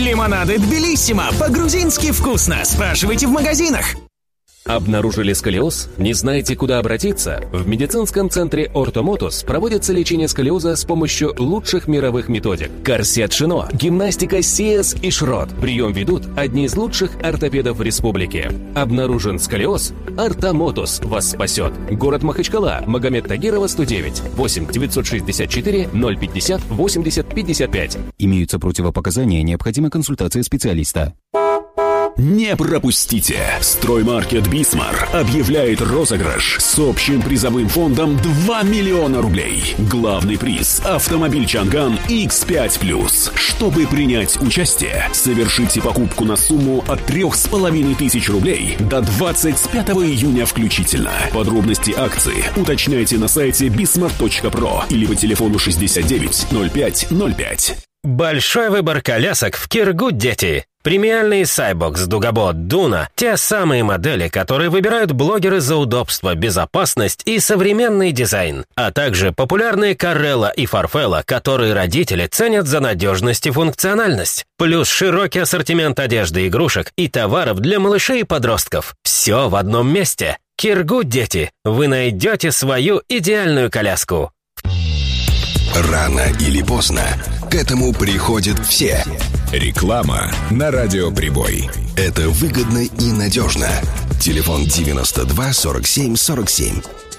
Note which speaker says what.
Speaker 1: Лимонады Тбилиссимо. По-грузински вкусно. Спрашивайте в магазинах.
Speaker 2: Обнаружили сколиоз? Не знаете, куда обратиться? В медицинском центре Ортомотус проводится лечение сколиоза с помощью лучших мировых методик. Корсет Шино, гимнастика Сиэс и Шрот. Прием ведут одни из лучших ортопедов в республике. Обнаружен сколиоз? Ортомотус вас спасет. Город Махачкала, Магомед Тагирова, 109, 8 964 050 80 55.
Speaker 3: Имеются противопоказания, необходима консультация специалиста.
Speaker 4: Не пропустите! Строймаркет «Бисмар» объявляет розыгрыш с общим призовым фондом 2 миллиона рублей. Главный приз – автомобиль «Чанган» X5+. Чтобы принять участие, совершите покупку на сумму от 3500 рублей до 25 июня включительно. Подробности акции уточняйте на сайте bismart.pro или по телефону 69 05 05.
Speaker 5: Большой выбор колясок в Киргуд, дети. Премиальные Cybox, Дугабот, Дуна – те самые модели, которые выбирают блогеры за удобство, безопасность и современный дизайн. А также популярные Carrella и Farfella, которые родители ценят за надежность и функциональность. Плюс широкий ассортимент одежды, игрушек и товаров для малышей и подростков. Все в одном месте. Киргуд, дети. Вы найдете свою идеальную коляску.
Speaker 6: Рано или поздно к этому приходят все.
Speaker 7: Реклама на радиоприбой.
Speaker 6: Это выгодно и надежно. Телефон 92 47 47.